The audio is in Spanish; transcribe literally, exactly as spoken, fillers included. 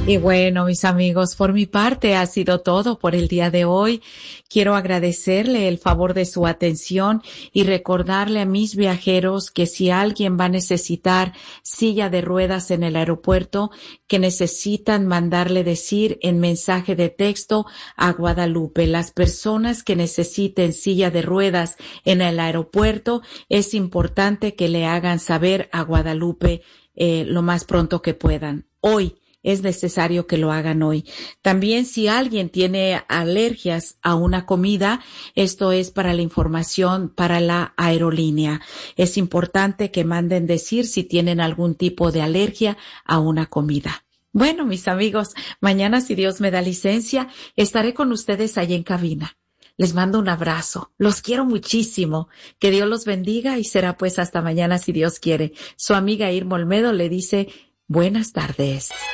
Y bueno, mis amigos, por mi parte ha sido todo por el día de hoy. Quiero agradecerle el favor de su atención y recordarle a mis viajeros que si alguien va a necesitar silla de ruedas en el aeropuerto, que necesitan mandarle decir en mensaje de texto a Guadalupe. Las personas que necesiten silla de ruedas en el aeropuerto, es importante que le hagan saber a Guadalupe eh, lo más pronto que puedan. Hoy es necesario que lo hagan hoy. También si alguien tiene alergias a una comida, esto es para la información para la aerolínea. Es importante que manden decir si tienen algún tipo de alergia a una comida. Bueno, mis amigos, mañana, si Dios me da licencia, estaré con ustedes allá en cabina. Les mando un abrazo. Los quiero muchísimo. Que Dios los bendiga y será pues hasta mañana si Dios quiere. Su amiga Irma Olmedo le dice buenas tardes.